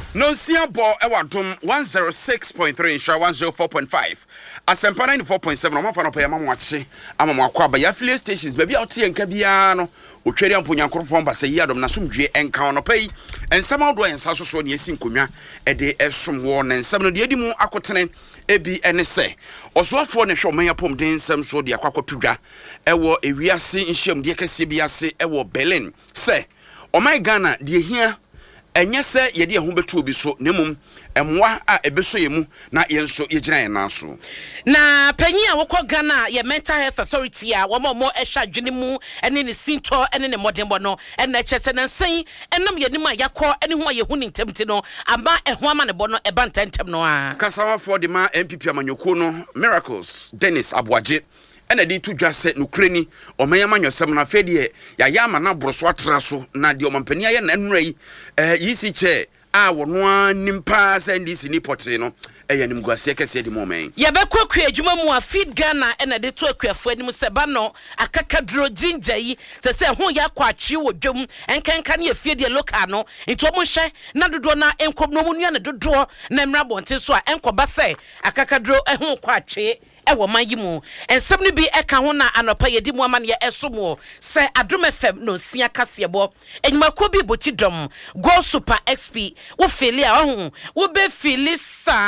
No Siabo Ewadum 106.3 Insha 104.5. Asempa 94.7. I'm fan of Yamawachi. I'm a Makwaba. Ya affiliate stations, baby out here in Kabiano. Ucheri ampunya kupomba se yadom nasumdwe encounter pay. And somehow do and saso so yesin kumya ede esum won and some de edimu akotene ebi enese. Oswafo ne hwo man apom den sam so de akwakotudwa. Ewo ewiase nhyiam de kese biase ewo Berlin. Se o my Ghana de hia enye se ye de ho betu obi so nemum emwa a ebeso yemu na yenso yegina yenaso na panyi a wokọ Ghana ye mental health authority a wo mo ehwa dwene mu ene ne sinto ene ne modembo no ene chese na nsan enam ye nim a yakọ ene ho ye hu ni ntemte no aba eho ama ne bo no eba ntentem no a kasawa for the ma MPP amanyoko no Miracles Dennis Abuaje ena di tudwa se nukreni omayama nwesem na fedie ya yama na broso atra so na di omampani aye na enura yi yisi che a wono nimpa se ndisi ni pote no eyanim guase kese di moment ye bekwaku adwuma mu a feed Ghana ena de to akuafo anim se ba no akakadro ginger yi se ho ya kwachi wo dwom enkanka ne afie de local no nti omo hye na dodo na enkom no mu nua ne dodo na mra bonte so a enkoba se akakadro ho kwachi ewo manyimu ensem ne bi eka ho na anopa yedi mu ama ne esomo se Adom FM no sia kasebo enyumako bi botidom go super XP wo feli a ho wo be feli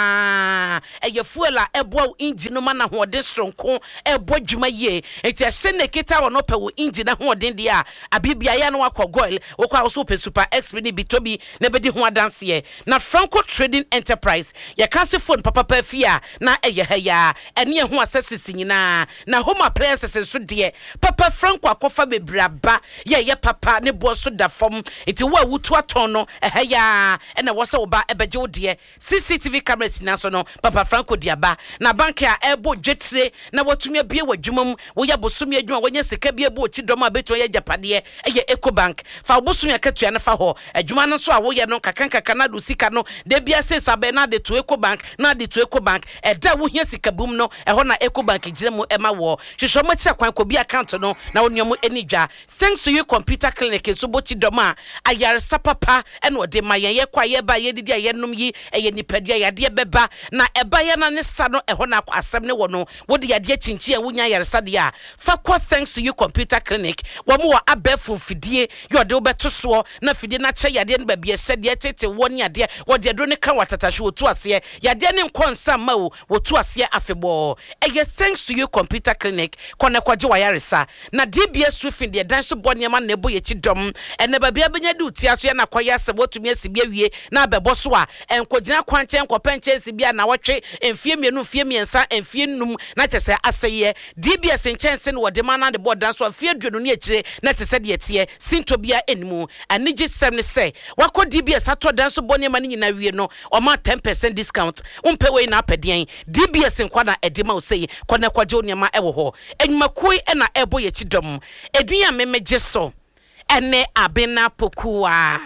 sa eye fuela ebo engine no mana ho de sonko ebo dwuma ye enti ehye ne kita wo no pe wo engine na ho de dia abibia ya no akọ wo kwa so super XP ne bitobi ne bedi ho adanse ye na Franco Trading Enterprise ya kase phone papa pa fia na eye haya ene ho accesses nyina na home appliances so de papa Franco akofa bebraba ye papa ne bo so da fom enti wo awutu aton no ehya ena wo se wo ba ebeje wo de CCTV cameras na so no papa Franco diaba na bank a ebo dwetire na watumi abie wadwumam wo ya bosumi adwuma wonya sika bie bo chidom abeto ye japade eye Ecobank fa bosumi akatua na fa ho adwuma no so a wo ye no kakanka na do sika no de bia se sabe na de to Ecobank na de to Ecobank eda wo hia sika bum no eho na Ecobank giremu ema wo hwehwe mo kira kwan ko bi account no na wonyomo enidwa thanks to you computer clinic so boti doma ayare sapapa ene ode mayen ye kwa ye ba ye didi ayenom yi eye nipadua yade beba na eba ye na ne sa no eho na kwa asem ne wo no wode yade chinchi a wonya yare sade a fa kwa thanks to you computer clinic wo mo abefu fidie ye ode obeto so na fidie na che yade ne ba bia sede tete woni yade wode do ne ka watatahwe otu ase yade ne nkonsa ma wotu ase afebo eye thanks to you computer clinic kone kwaje wayaresa na DBS roofing de dan so boniema na ebo ye chidom ene ba bia benya du tiato ya na kwaya se botumi asibia wie na bebo so a enkogina kwanche enkopenche asibia na wotwe emfie mienu fie miensa emfie num na tese aseye DBS enchense no de mana de bodan so afie dwenu ne akire na tese de etie sintobia enimu anije sem ne se wako DBS ato dan so boniema ni nyina wie no o ma 10% discount umpewe na apedien DBS nkwana edima osei kwana kwaje onyama ewo ho enyumakoi na ebo ye chidom edin a memeje so ene abena pokua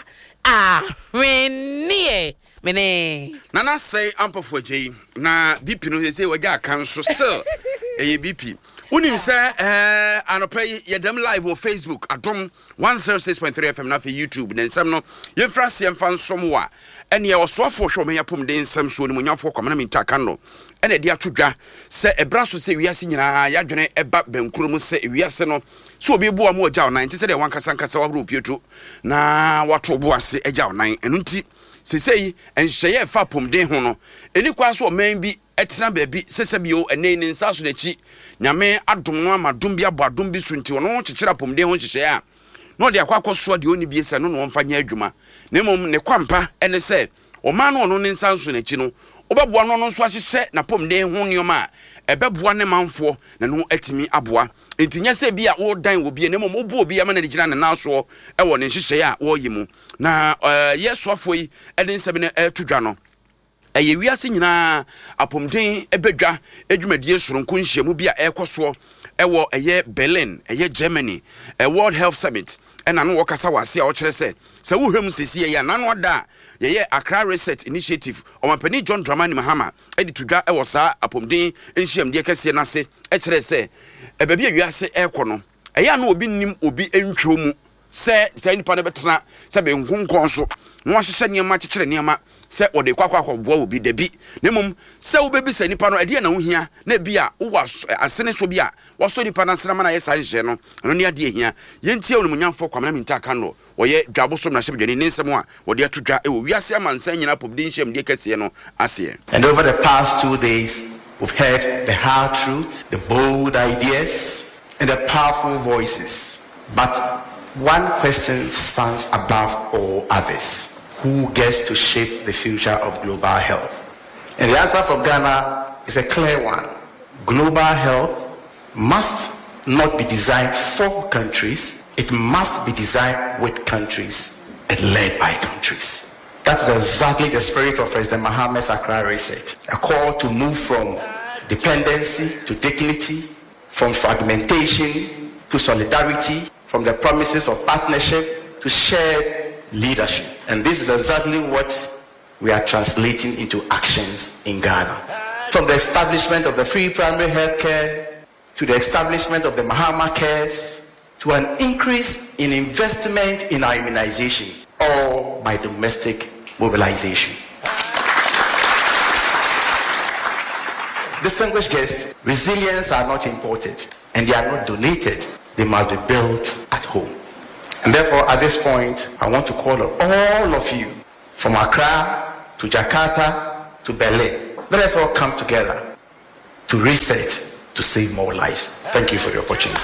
renie mene nana say ampofo jei na BP no say waja kan so still eye BP unim say anopai yedem live on Facebook Adom 106.3 FM na for YouTube na nsam no yemfra se yemfa nsom wa ene ye osofo hwe me yapom de nsam so ni munyafo kwamana mintaka no ene de atodwa se ebraso se wiase nyina ya dwene eba bankuro mu se wiase no so obi bu amu agya onan te se de wankasankasa wa group yetu na wato bo ase agya onan enu nti sesei enhye fa pomden ho no eni kwa so man bi etena ba bi sesebio ene ni nsa so nachi nyame adom no amadom bi abo adom bi so nti ono kyekira pomden ho hyehye a no de akwakoso de oni bi ese no no mfanya adwuma na mom ne kwampa ene se o man no ne nsa so nachi no obeboa no nso ahyehye na pomden ho nioma ebeboa ne manfo na no atimi aboa entinya se bia wo dan wo bia nemom obu obi ama na digina na naso ewo ne hyehye a wo yimu na yesofo yi eden sebe ne tudwa no eye wiase nyina apomden ebedwa edwumadie soronko nhyiamu bia ekoso ewo eye Berlin eye Germany World Health Summit ena no wokasa wase a wo kire se wo hwem sisi ya na no da ye Accra Reset Initiative omapani John Dramani Mahama edi tudwa ewo sa apomden nhyiam de kese na se e kire se ebabi wiase ekono eye na obi nim obi entwo mu sɛ nipa no bɛtena sɛ benkonkɔn so no ahyehyɛ nneɛma kyekyere nneɛma sɛ ɔde kwakwa boa obi dabi na mum sɛ wobɛbi sɛ nipa no ɛde na wo hia na bia wo asene so bia wɔso nipa na srama na yɛ saa nhye no ɛno ne ade hia yɛntie wo nyamfo kwamna minta ka no wɔyɛ dwabosom na hyɛbdwani ne nsɛm a wɔde atodwa ɛwɔ wiase amansan nyina popdi nhyɛm de kɛseɛ no aseɛ. And over the past 2 days we've heard the hard truth, the bold ideas and the powerful voices, but one question stands above all others: who gets to shape the future of global health? And the answer from Ghana is a clear one. Global health must not be designed for countries, it must be designed with countries and led by countries. That is exactly the spirit of President Mohamed Sakrari reset. A call to move from dependency to dignity, from fragmentation to solidarity, from the promises of partnership to shared leadership. And this is exactly what we are translating into actions in Ghana. From the establishment of the free primary health care to the establishment of the Mahama Cares to an increase in investment in our immunization, all by domestic mobilization. Distinguished guests, resilience are not imported and they are not donated. They must be built at home. And therefore, at this point, I want to call on all of you, from Accra to Jakarta to Berlin. Let us all come together to reset, to save more lives. Thank you for the opportunity.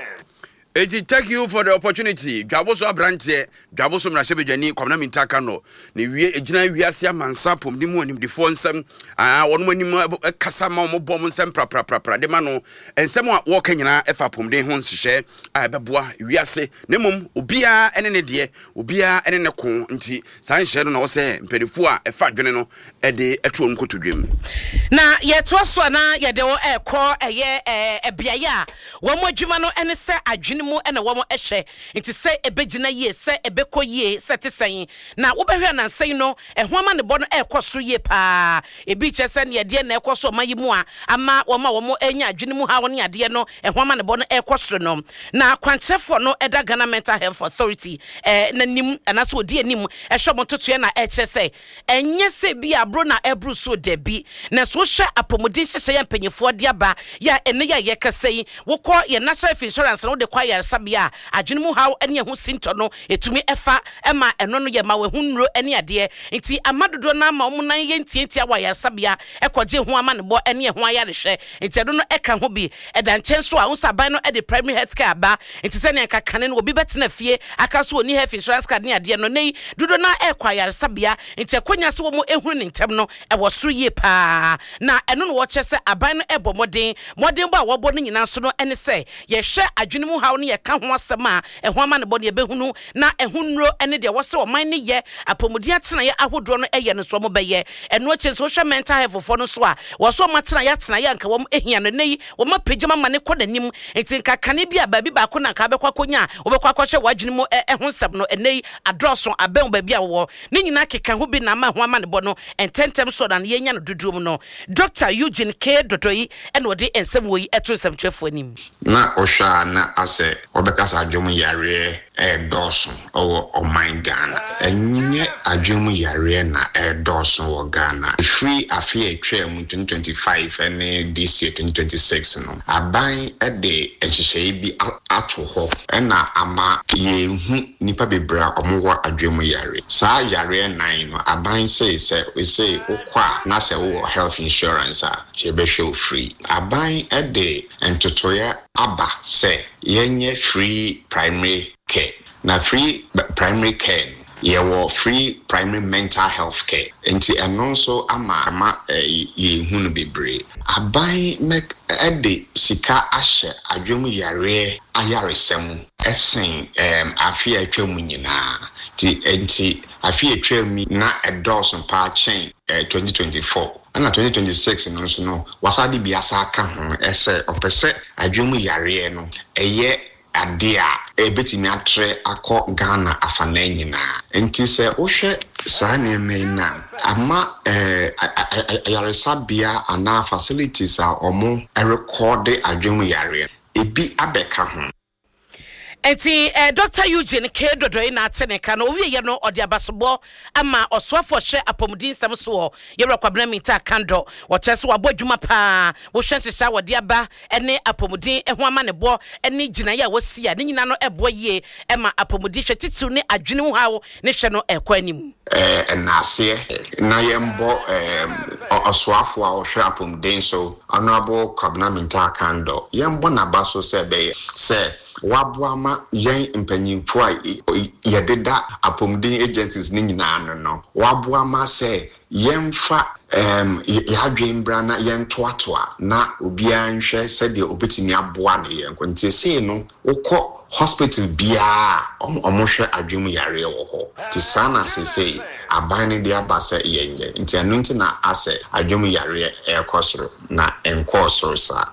Thank you for the opportunity. Dwaboso abrante, dwaboso mrashebedwani kwamna mintaka no. Ne wie ejina wiase amansa pom ni mu anim de fo nsem wono anim kasa ma mo bom nsem pra de ma no ensem a wo kanyina efa pom de ho nhye ebeboa wiase ne mum obia ene ne de obia ene ne ko nti san hye no na wo se mpedefo a efa dwene no ede etuo nkotodwem na ye to so na ye de wo ekọ eye ebiaya wo mo adwuma no ene se adwene mu ena wo mo ehye nti se ebegina ye se ebekọ ye se tesɛn na wo behwe na nsɛn no ehoma ne bɔ no ekɔ so ye pa ebi kyɛ sɛ ne de na ekɔ so mayi mu a ama wo mo enya adwene mu ha wo ne ade no ehoma ne bɔ no ekɔ so no na kwankyefo no eda Ghana Mental Health Authority na nim anaso odi anim ehwɛ mo totoe na ekyɛ sɛ enye se bi abro na ebru so da bi na so hwɛ apomodi hyehyɛ ya mpanyefo de aba ya ene ya ye kasɛyi wo kɔ ye National Health Insurance no de kwa yaresabia adwene mu ha ene ho sinto no etumi efa ema eno no ye ma we hunro ene ade nti amadodo na ma omu nan ye ntientia wa yaresabia ekɔgye ho ama ne bɔ ene ho ayarehwɛ nti edo no eka ho bi eda nkyɛn so a unsaban no de primary health care aba nti sɛ ne kakane no obi betena fie aka so oni health insurance card ne ade no nei dodo na ekwa yaresabia nti akonya so wo mo ehuru ne ntem no ɛwɔ so ye pa na eno no wo kyɛ sɛ aban no ɛbɔ modern bɔ a wɔbɔ no nyina so no ene sɛ ye hwɛ adwene mu haw no ye ka ho asɛm a ɛho ama ne bɔ ne behunu na ehunro ene de wɔsɛ ɔman ne ye apomodi atena ye ahodro no ɛyɛ no so mo bɛyɛ eno kyɛ so hwɛ mental health fo no so a wɔsɛ ɔma tena ye anka wɔm ehia no nei wɔma pegyama ma ne kɔ nanim nti nka kane bi a baabi ba ko na nka bɛkɔ konya wɔbɛkɔ akɔhwɛ wadwene mu ɛho nsɛm no enei adrɔso abɛn baabi a wɔ ne nyina keka ho bi na ma ho ama ne bɔ no ententem so na ye nya no dudum no Dr. Eugene K. Dodoyi ene wɔde ensɛm wɔ yi ɛto nsɛm twɛfo anim na ɔhwɛ na asɛ ɔbɛkasa adwom yare dɔso ɔwɔ ɔman Ghana enye adwom yare na dɔso wɔ Ghana free afia atwa mu 2025 ene this year 2026 no aban de nhyehyɛ bi ato hɔ ɛna ama yehu nipa bebra ɔmowɔ adwom yare saa yare nan no aban sɛ okwa na sɛ wo health insurance a chebehwe free aban de ntotoya aba sɛ yenye free primary care na free primary care yewo free primary mental health care enti eno nso ama yehu no bebre aban mek ede sika ahye adwom yare ayaresem esen afia atwa mu nyina enti afia atwa mu na edorso pa chain 2024 and 2026 no so no wasade biasa ka ho ese opese adwom yare no eye ade a ebetimi atre akọ Ghana afana nyina enti se ohwe saa neme na ama yaresabia ana facilities a omo record adwom yare ebi abeka ho enti Dr. Eugene K. Dodoi na teneka no owie ye no ode abasobo ama oswafo hye apomudin sam so yewra kwabena minta kando wo kyese wabo adwuma pa wo hwenhyehya wode aba ene apomudin eho ama ne bo ene ginaye a wosia ne nyina no ebo ye ema apomudin hwe titu ne adwene hu hawo ne hwe no ekwa anim enase na yembo oswafo a ohwe apomudin so honorable kwabena minta kando yembo na baso se wabuama yen impanyimfo a yededa apomudin agencies ni nyina no wabuama se yemfa yadwen brana yentoatoa na obia nhwe se de obetimi aboa ne yenko nti se no ukọ hospital bia omohwe adwum yare wo ho ti sana se aban ne dia ba se yenye nti anu nti na ase adwum yare ekosoro na enkosoro sa.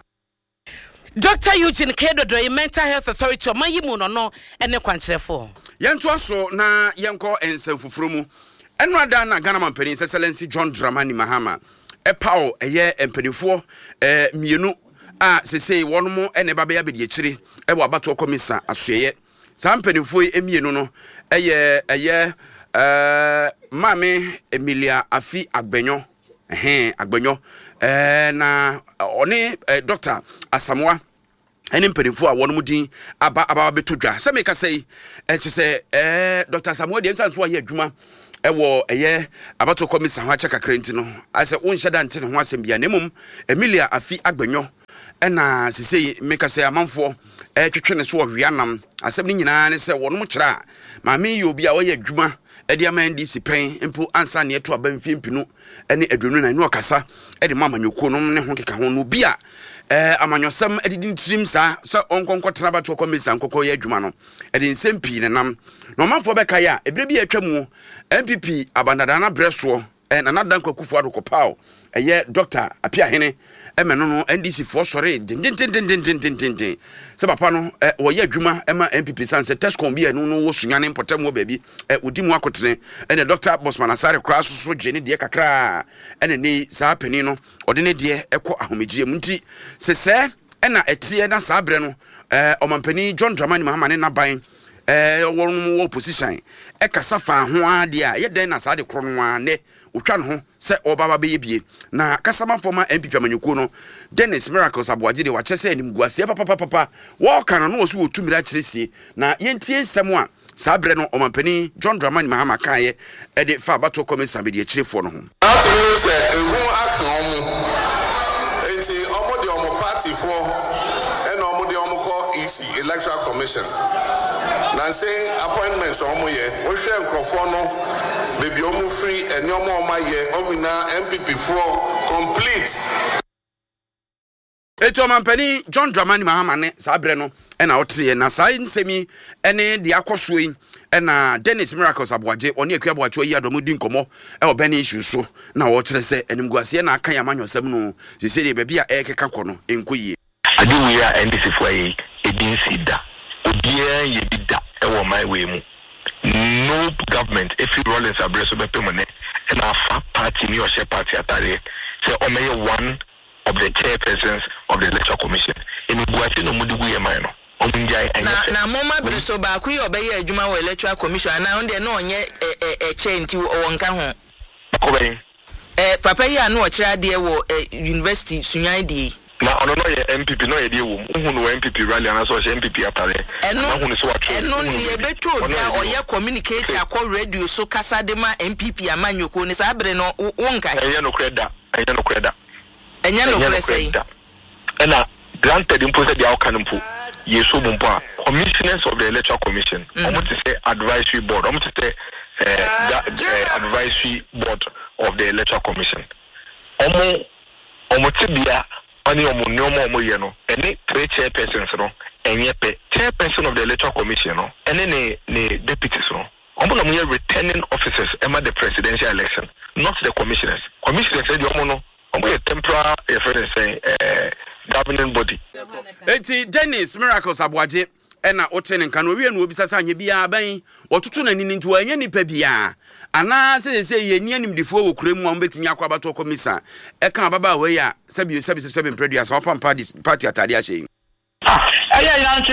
Dr. Eugene K. Dodoi Mental Health Authority o mayimu no ene kwankyerefo yento aso na yenko ensamfufuro mu enu ada na Ghana Mampanin Excellency John Dramani Mahama epao eye empanifo mienu a sesei wono ene baba ya bedi akire e wo abato komisa asoye sa empanifo emienu no eye mame Emilia Afi Agbenyo Agbenyo na one Dr. Asamoah ene mpedifo a wono mudin aba betodwa se me ka sei se Dr. Asamoah de nsanso wa ye adwuma ewo eye abato komisa ho acha kakrenti no ase wonhyeda nte ne ho asembia nemum Emilia Afi Agbenyo ena sesei me ka sei amanfo twetwe ne so wo hwianam asem ni nyina ne se wono mo kira ma me yi obi a wo ye adwuma edi amandi sipen mpo ansa ne eto aba mfimpinu ene adwunu na ne okasa edi mama nyoko no ne ho keka ho no bi a amanyosam edidi ntrim sa so onkonkotena bato komisa nkokọ ye adwuma no edi nsempi ne nam no manfo beka ya ebire bi atwamu MPP abandadana breso na nadan kwakufu adokopao eye Dr. Apia Hene emeno no NDC for sore din se papa no wo ye adwuma ema MPP sanse Tescom bi enu no wo sunyane importem wo baabi odi mu akotene ene Dr. Bosman Asare kra so je ne de kakra ene ni saa pani no ode ne de ekọ ahomegie munti sese ena etie na saa bre no omampani John Dramani Mahama ne naban wo position kasa fa ho ade a ye den na saa de kro no ane utwa no ho se obaba be yebie na kasama former MPP amanyuko no Dennis Miracles Aboagye de wa kyese anim guase papa wo kana no so wotumira kyeresi na yentie nsem a saa bre no omampani John Dramani Mahama kae e de fa bato komisa be de kyerefo no ho asoro se ehu aka omo enti omo de omo party for and omo de omo ko EC Electoral Commission na say appointments omo ye wo hwe nkrofo no baby omo free and omo omaye omina MPP for complete eto mampani John Dramani Mahama ne saa bre no na otreye na saa nsemi ene de akosoyi na Dennis Miracles Aboagye oni akua Aboagye yi adomudi nkomo obeni issue so na wo kire se animguase na aka yamanyosam no sese de bia ekeka kono enkoyie adi we are NDC for a edinsi da obia ye bi da ewo my way mu no government if you roll in sabreso be permanent and afa party ni o share party atare say o may one of the chairpersons of the Electoral Commission in Guati no mudigu ye man no na moma breso ba ku ye obeye adwuma wo Electoral Commission na on de no onye chair nti o wonka ho ko papa yi anu o kira de wo university sunyan de na ono no ye MPP no ye de wo hu no MPP rally na so MPP atare na hu no so watro eno ni ye beto bia o ye communicator akọ radio so kasa de ma MPP amanyoko ni sa bre no wonka enye no kreda enye no kresa ena granted impo se dia okanimpo yeso mumpo a commissioners of the Electoral Commission almost say advisory board almost say advisory board of the Electoral Commission omo tibia ani omo nyomo ye no ene three chairpersons no enye pe chairperson of the Electoral Commission no ene ne deputies no omo na mo ye returning officers ema the presidential election not the commissioners say the omo no omo ye temporary governing body enti Dennis Miracles Aboagye ena otene nka no wie no obisasa anye bia ban otutu na nini ntu anye nipa bia ana se ye ni animdifo wo kuremu a mbetimi akwa bato komisa eka baba we ya sabi mpredu asa opam party atade ahye We have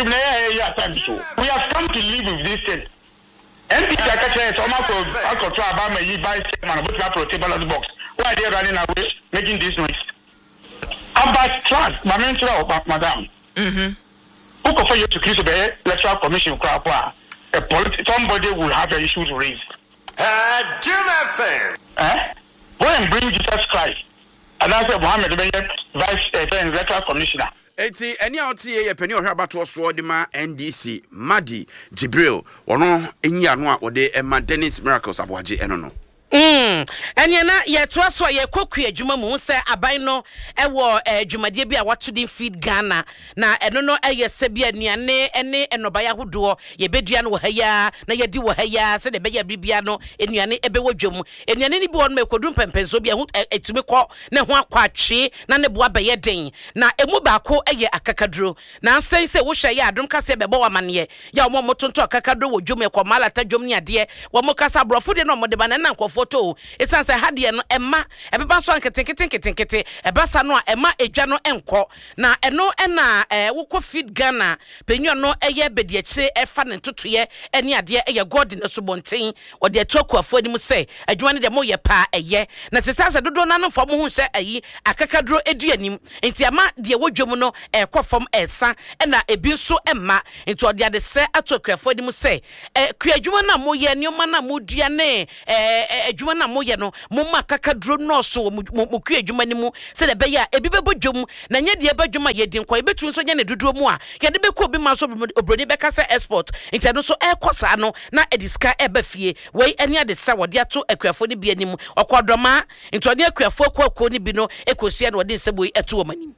come to live with this thing. MP Secretary Thomas control about my vice chairman about that protect ballot box. Why are they running away making this noise? About class, my mentor, madam. Who can for you to create the electoral commission crap? Somebody will have an issue to raise. Jim FM. Go and bring Jesus Christ. And that's Mohammed vice electoral commissioner. Eti eni auti ye peni ohwa bato so de ma NDC Madi Jibril ono enyi ano a ode Emma Dennis Miracles aboaje eno no. Enya na ye to so ye koku adwuma mu se aban no ewo adwumade bi a wato din Feed Ghana na eno no eye se bi anuane ene enobaya hodo ye bedua no haya na ye di wo haya se de be ya bibia no enuane ebe wodwom enuane ni bi won mekodum pempenso bi etumi kɔ na ho akwatwe na ne boa be ye den na emu baako eye akakaduro na ansen se wo hye ya adom kase be bo wamane ya wo motonto akakaduro wodwom e komala ta dwom ne ade wo mo kasa brofo de no mo de ba na nkofo photo esanse hade no emma ebeba so anketenkete ebasa no a emma edwa no enko na eno na wokɔ Feed Ghana penyo no eye bediakyire efa ne totoye ene ade eye god na so bonten ode atokuafo anim se adwuma ne de mo ye pa eye na testase dodo na no fo mo hu se ayi akakaduro eduanim enti ama de wodwom no ekɔ fam esa na ebi nso emma enti ode ade se atokuafo anim se kuadwuma na mo ye nioma na mo dua ne adwuma na moye no momma kakaduro no so mo ku adwuma ni mu se de be ya ebi bebo dwom na nya de badwuma ye din kwa ebetu so nya ne duduro mu a ye de be ko bi ma so obroni be ka se export ntia no so ekosa no na ediska eba fie wei eni ade sa wode ato akuafo ni bi anim okodoma ntia ode akuafo akoko ni bi no ekosia no de seboi eto omanim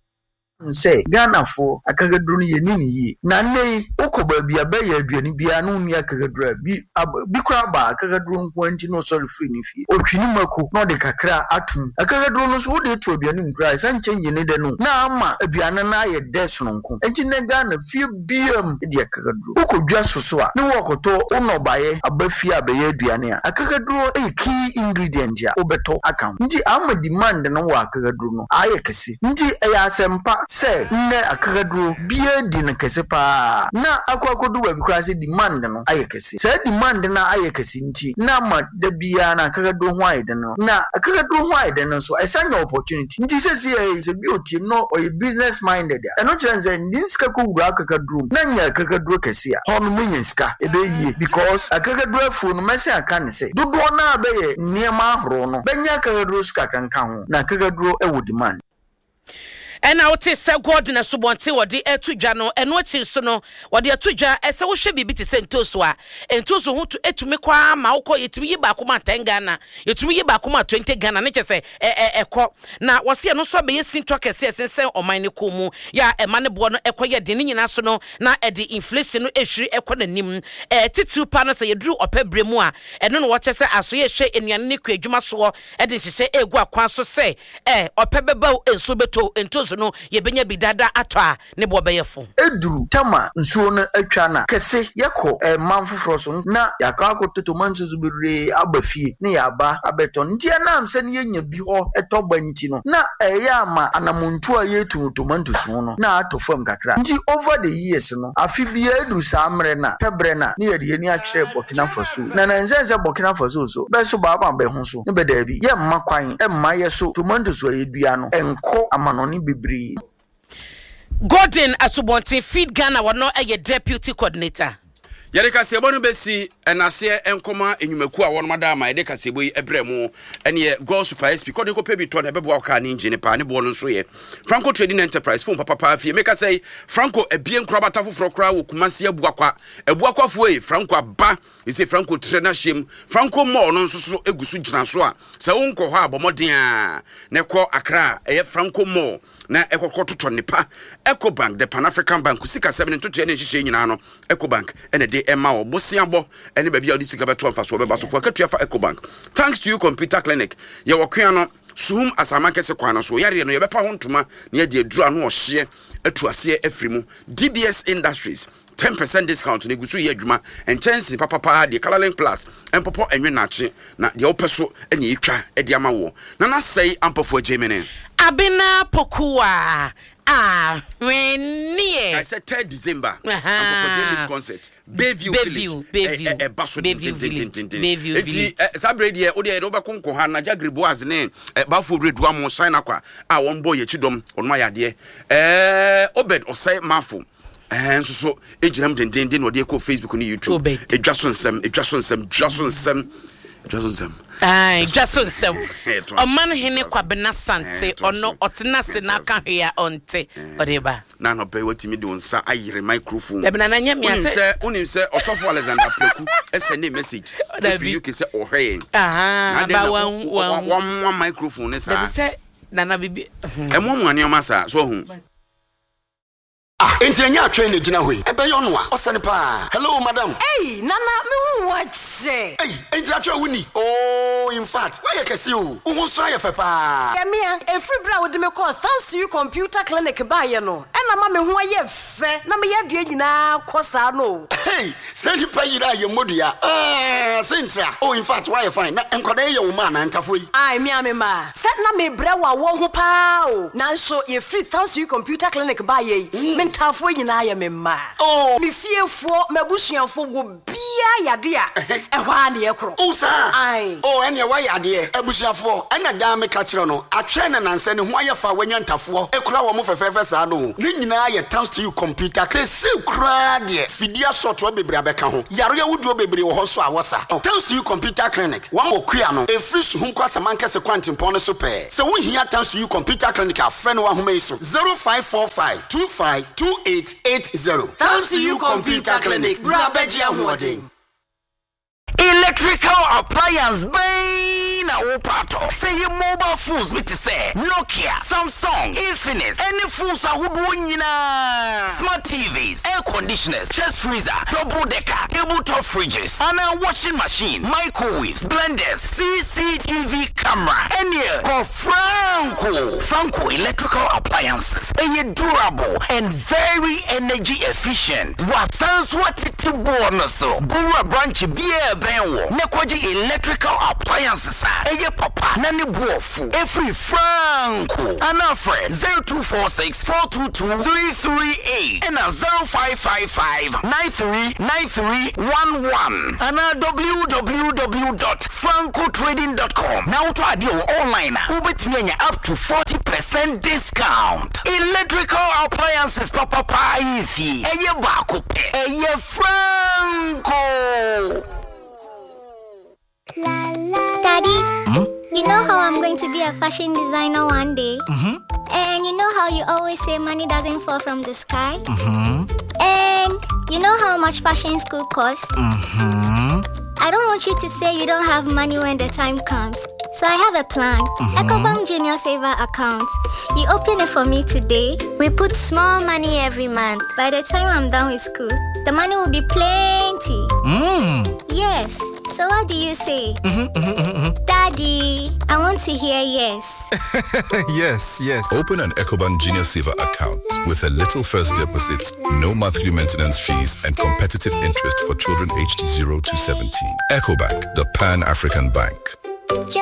say Ghana for akagadru ye nini yi na nei okoba bia ba ya aduani bia no ni akagadru bi kra ba akagadru nkwanti no sorry free ni fie otwini mako no de kakra atum akagadru no so de to aduani nkra san change ne de no na ama aduane na ye de sononko enti ne Ghana fie biam de akagadru okodwa soso a ne wokoto onobaye abafie abaye aduane a akagadru e key ingredient ya obeto akam nti ama demand no wa akagadru no aye kese nti eya asempa say ne akagaduro bia di na kese pa na akwakodu wa bikrase demand no ayekese say demand na ayekese nti na ma da bia na akagaduro ho ayede no na akagaduro ho ayede no so esanya opportunity nti se bi otie no or business minded eno chenze ndinska ko wura akagaduro na nya akagaduro kese a hono menye ska ebe yie because akagaduro afu no mese aka ne se dodo na abeye niema ahoro no benya akagaduro ska kanka ho na akagaduro ewo demand ena wote se god na subonte wode etudwa no eno chi so no wode etudwa ese wo hwe bibi te se ntoso a ntoso ho to etumi kwa ma wokɔ yetumi yi ba kuma 10 Ghana yetumi yi ba kuma 20 Ghana ne kyese ekɔ na wose no so be yesinto kese esensen oman ne komu ya ema ne bo no ekɔ ye de ne nyina so no na edi inflation no ehwiri ekɔ nanim titu pa no se yeduru opebre mu a eno no wɔkyɛ se aso ye hwe enuane ne ku adwuma so ede hyehyɛ egu akwan so se opebeba enso beto ntoso no yebenya bidada atwa ne bo beyefo eduru tama nsuo no atwa na kese yekɔ manfoforo so na yakakoto tomanto zubere abafie ne yaba abeton ntia na amse ne yenya bi ho etoba nti no na eya ama anamuntu a yetu tomanto so no na atofam kakra nti over the years no afi bia eduru samre na pebre na ne yede ni atwere Burkina Faso na nzenze Burkina Faso so be so baba be ho so ne be da bi ye mma kwan emma ye so tomanto so yedua no enko amanoni bibri Gordon Asubonte Feed Ghana wono eye deputy coordinator yade kasebo no besi enase enkoma enyumaku a wono mada ma yade kasebo yi ebremu ene go super SP ko de ko pebi to na bebo aka ne engine pa ne bo no so ye Franco Trading Enterprise phone papa fie make say Franco ebie nkura bata foforo kura wo kumase ebuakwafo e Franco aba ise Franco trainer shem Franco mo no nso so egusu gyina so a se wonko ho abomoden a ne ko Accra eye Franco mo na ekokototo nepa Ecobank the Pan African Bank sika 7 ntoto ne hihye nyina no Ecobank ene de ema wo bosiabo ene bia odi sika beto amfa so beba so fo akatua fa Ecobank thanks to you computer clinic ye wokua no sum asama kese kwana so yare no ye bepa ho ntoma ne ye de adura no ohye atuase afrimu DBS Industries 10% discount ne gusu ye adwuma enchance papa de Colorlink Plus empopo enwe nache na de opeso ene etwa e de ama wo na sei ampofo Gemini Abena Pokua when I said 3rd December ampofo Games concert Bayview Village baso Bayview sabre de o de oba konko ha na Jagri Boaz ne bafo redu am shine akwa a won boy yechidom ono ayade Obed Osai Mafo so ejiram dendenden no de ko Facebook ni YouTube edwaso nsem Ai just so Oman hene kwabena sante ono otenase na aka hwea onte odeba na no pe watimi de onsa ayire microphone be na nya me ase unim se Osofo Alexander Preku send message if you can say ohwe ba one microphone ne sa se nana bibi emo ane o masa so hu enti anya atwe ne gina hoi ebe yo no a osane pa hello madam hey nana me hu wache hey enti atwe wuni oh in fact why you kesi o hu so aye fe pa ya mia efri bra wo de me call thanks to you computer clinic ba ye no na ma me hu aye fe na me ye de nyina kosa no hey send you pay ira ye modua sentra oh in fact why you fine na enkoda ye wo ma na ntafo yi ai mia me ma set na me bra wa wo hu pa o na so ye free thanks to you computer clinic ba ye tafo nyina ya memma oh mi fiefo mabusuafo go bia yade a ehwa na ye kro oh sir ai oh ene wa yade abusuafo ana da me ka kire no atwe na nanse ne ho ayefa wanya ntafo ekura wo mo fefefe sa no ne nyina ya thanks to you computer kese kura de fidia soto bebre abeka ho yare wuduo bebre wo ho so awosa thanks to you computer clinic wa mo kua no efri su hu kwasa mankese kwantimpon no so pe se wo hia thanks to you computer clinic afre no wa ho meiso 0545 2880 thanks to you computer clinic brabeji ahwodin electrical appliance na opato say mobile phones with say Nokia, Samsung, Infinix, any phones ahodo nyina smart TVs, air conditioners, chest freezer, double decker, tabletop fridges, and a washing machine, microwaves, blenders, CCTV camera, any call Franco electrical appliances. They are durable and very energy efficient. What sounds what it bonus Bura branch beer benwo Nekwaji electrical appliances. Eye papa nani buofu every Franco anafre 0246 422 338 and 0555 939311 and www.francotrading.com. Now to add your online ubetmenya up to 40% discount. Electrical appliances papa ifi eye bakope eye Franco. Daddy, you know how I'm going to be a fashion designer one day? And you know how you always say money doesn't fall from the sky? And you know how much fashion school costs? I don't want you to say you don't have money when the time comes. So I have a plan. EcoBank Junior Saver account. You open it for me today. We put small money every month. By the time I'm done with school, the money will be plenty. Yes. So what do you say? Daddy, I want to hear yes. Yes. Open an EcoBank Junior Saver account with a little first deposit, no monthly maintenance fees, and competitive interest for children aged 0 to 17. EcoBank, the Pan-African Bank.